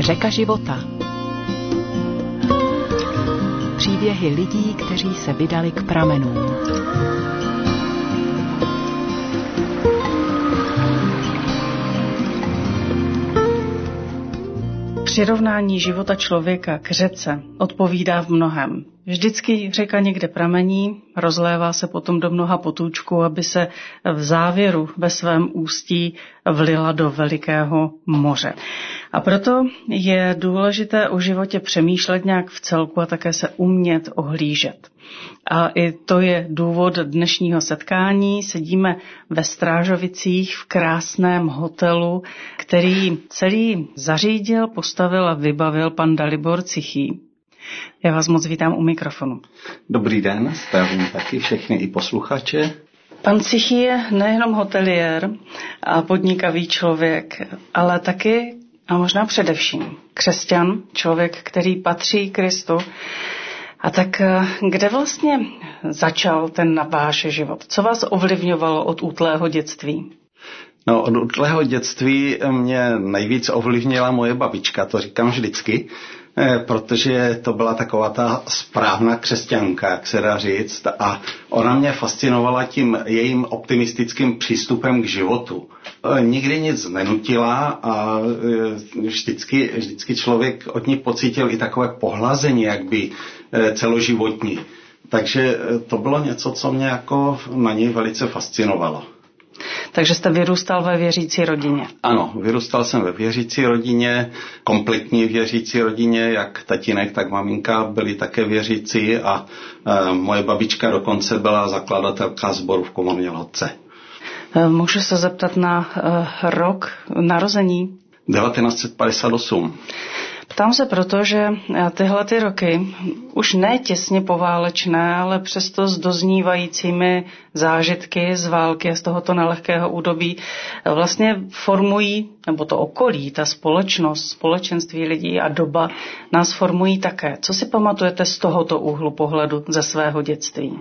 Řeka života. Příběhy lidí, kteří se vydali k pramenům. Přirovnání života člověka k řece odpovídá v mnohem. Vždycky řeka někde pramení, rozlévá se potom do mnoha potůčků, aby se v závěru ve svém ústí vlila do velikého moře. A proto je důležité o životě přemýšlet nějak v celku a také se umět ohlížet. A i to je důvod dnešního setkání. Sedíme ve Strážovicích v krásném hotelu, který celý zařídil, postavil a vybavil pan Dalibor Cichý. Já vás moc vítám u mikrofonu. Dobrý den, zdravím taky všechny i posluchače. Pan Cichý je nejenom hoteliér a podnikavý člověk, ale taky a možná především křesťan, člověk, který patří Kristu. A tak kde vlastně začal ten váš život? Co vás ovlivňovalo od útlého dětství? No, od útlého dětství mě nejvíc ovlivnila moje babička, to říkám vždycky, protože to byla taková ta správná křesťanka, jak se dá říct, a ona mě fascinovala tím jejím optimistickým přístupem k životu. Nikdy nic nenutila a vždycky člověk od ní pocítil i takové pohlazení, jakby celoživotní. Takže to bylo něco, co mě jako na ní velice fascinovalo. Takže jste vyrůstal ve věřící rodině? Ano, vyrůstal jsem ve věřící rodině, kompletní věřící rodině, jak tatínek, tak maminka byli také věřící a moje babička dokonce byla zakladatelka sboru v Komorní Lhotce. Můžu se zeptat na rok narození? 1958. Ptám se proto, že tyhle ty roky, už ne těsně poválečné, ale přesto s doznívajícími zážitky z války a z tohoto nelehkého údobí vlastně formují, nebo to okolí, ta společnost, společenství lidí a doba nás formují také. Co si pamatujete z tohoto úhlu pohledu ze svého dětství?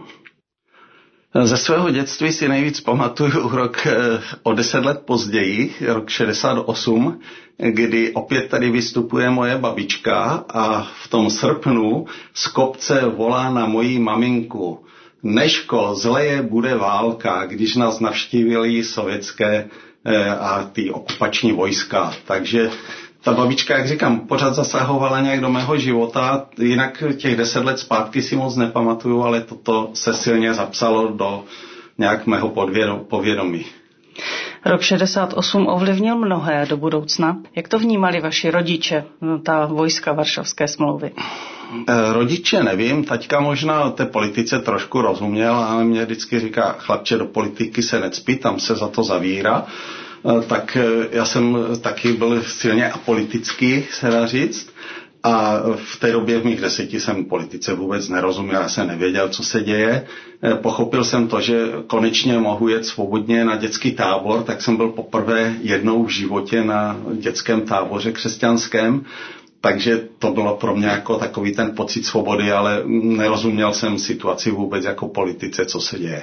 Ze svého dětství si nejvíc pamatuju rok o 10 let později, rok 68, kdy opět tady vystupuje moje babička a v tom srpnu z kopce volá na moji maminku: Nežko, zleje bude válka, když nás navštívili sovětské a ty okupační vojska. Takže ta babička, jak říkám, pořád zasahovala nějak do mého života, jinak těch 10 let zpátky si moc nepamatuju, ale toto se silně zapsalo do nějak mého povědomí. Rok 68 ovlivnil mnohé do budoucna. Jak to vnímali vaši rodiče, ta vojska Varšavské smlouvy? Rodiče nevím, taťka možná té politice trošku rozuměl, ale mě vždycky říká: chlapče, do politiky se necpí, tam se za to zavírá. Tak já jsem taky byl silně apolitický, se dá říct. A v té době v mých 10 jsem politice vůbec nerozuměl, já jsem nevěděl, co se děje. Pochopil jsem to, že konečně mohu jet svobodně na dětský tábor, tak jsem byl poprvé jednou v životě na dětském táboře křesťanském. Takže to bylo pro mě jako takový ten pocit svobody, ale nerozuměl jsem situaci vůbec jako politice, co se děje.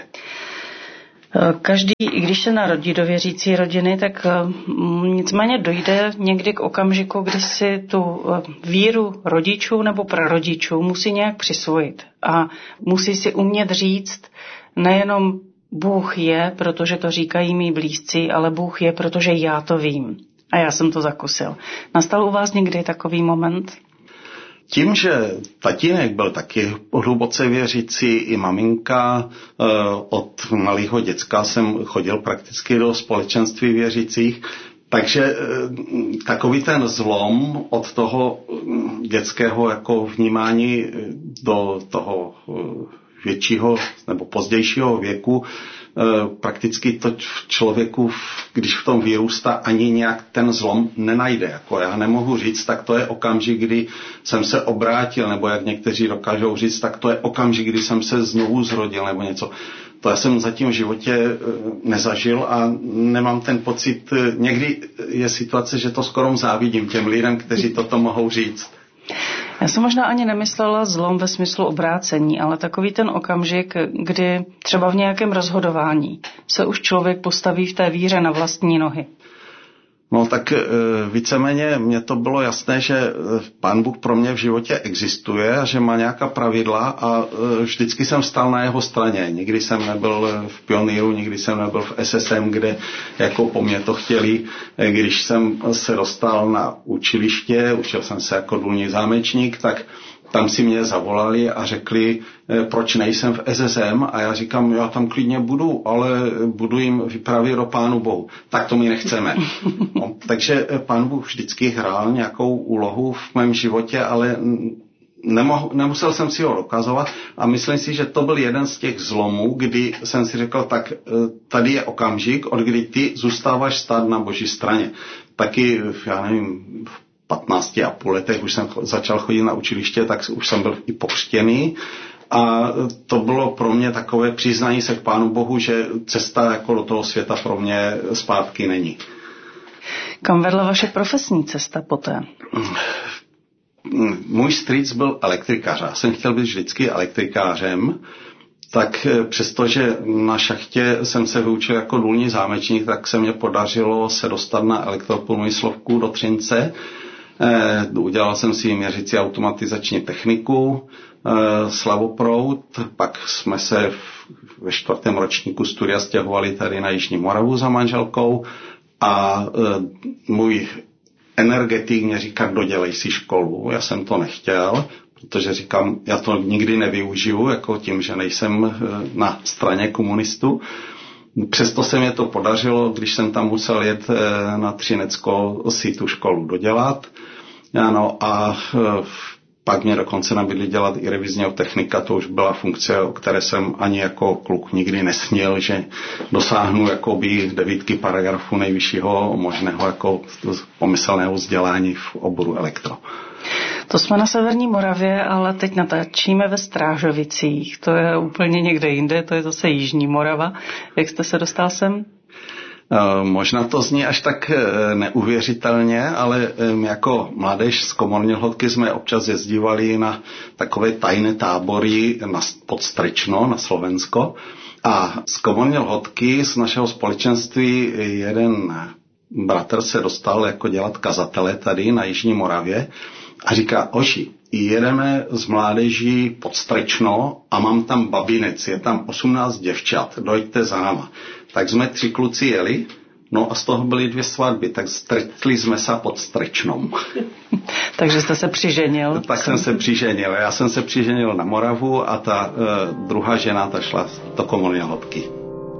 Každý, i když se narodí do věřící rodiny, tak nicméně dojde někdy k okamžiku, kdy si tu víru rodičů nebo prarodičů musí nějak přisvojit. A musí si umět říct nejenom Bůh je, protože to říkají mý blízcí, ale Bůh je, protože já to vím. A já jsem to zakusil. Nastal u vás někdy takový moment? Tím, že tatínek byl taky hluboce věřící, i maminka, od malého děcka jsem chodil prakticky do společenství věřících, takže takový ten zlom od toho dětského jako vnímání do toho většího nebo pozdějšího věku, prakticky to v člověku, když v tom vyrůstá, ani nějak ten zlom nenajde. Jako já nemohu říct, tak to je okamžik, kdy jsem se obrátil, nebo jak někteří dokážou říct, tak to je okamžik, kdy jsem se znovu zrodil, nebo něco. To já jsem zatím v životě nezažil a nemám ten pocit. Někdy je situace, že to skoro závidím těm lidem, kteří toto mohou říct. Já jsem možná ani nemyslela zlom ve smyslu obrácení, ale takový ten okamžik, kdy třeba v nějakém rozhodování se už člověk postaví v té víře na vlastní nohy. No tak víceméně mně to bylo jasné, že Pán Bůh pro mě v životě existuje a že má nějaká pravidla a vždycky jsem stál na jeho straně. Nikdy jsem nebyl v Pionýru, nikdy jsem nebyl v SSM, kde jako po mně to chtěli. Když jsem se dostal na učiliště, učil jsem se jako důlní zámečník, tak tam si mě zavolali a řekli, proč nejsem v SSM, a já říkám, já tam klidně budu, ale budu jim vyprávět o Pánu Bohu. Tak to my nechceme. No, takže Pán Bůh vždycky hrál nějakou úlohu v mém životě, ale nemusel jsem si ho dokazovat a myslím si, že to byl jeden z těch zlomů, kdy jsem si řekl, tak tady je okamžik, od kdy ty zůstáváš stát na Boží straně. Taky, já nevím, 15,5 letech už jsem začal chodit na učiliště, tak už jsem byl i pokřtěný a to bylo pro mě takové přiznání se k Pánu Bohu, že cesta jako do toho světa pro mě zpátky není. Kam vedla vaše profesní cesta poté? Můj strýc byl elektrikář. Já jsem chtěl být vždycky elektrikářem, tak přestože na šachtě jsem se vyučil jako důlní zámečník, tak se mě podařilo se dostat na elektroprůmyslovku do Třince. Udělal jsem si měřící automatizační techniku, slavoproud, pak jsme se ve 4. ročníku studia stěhovali tady na Jižní Moravu za manželkou a můj energetik mě říká, dodělej si školu. Já jsem to nechtěl, protože říkám, já to nikdy nevyužiju, jako tím, že nejsem na straně komunistů. Přesto se mě to podařilo, když jsem tam musel jet na Třinecko si tu školu dodělat. Ano, a pak mě dokonce nabídli dělat i revizního technika, to už byla funkce, o které jsem ani jako kluk nikdy nesnil, že dosáhnu jakoby 9 paragrafu nejvyššího možného jako pomyslného vzdělání v oboru elektro. To jsme na severní Moravě, ale teď natáčíme ve Strážovicích. To je úplně někde jinde, to je zase Jižní Morava. Jak jste se dostal sem? Možná to zní až tak neuvěřitelně, ale jako mládež z Komorní Lhotky jsme občas jezdívali na takové tajné tábory pod Strečno na Slovensko. A z Komorní Lhotky, z našeho společenství, jeden bratr se dostal jako dělat kazatele tady na Jižní Moravě a říká, Oši, jedeme z mládeží pod Strečno a mám tam babinec, je tam 18 děvčat, dojďte za náma. Tak jsme 3 kluci jeli, no a z toho byly 2 svatby, tak stretli jsme se pod Strečnom. Takže jste se přiženil? Tak jsem se přiženil. Já jsem se přiženil na Moravu a ta druhá žena ta šla do Komorní Lhotky.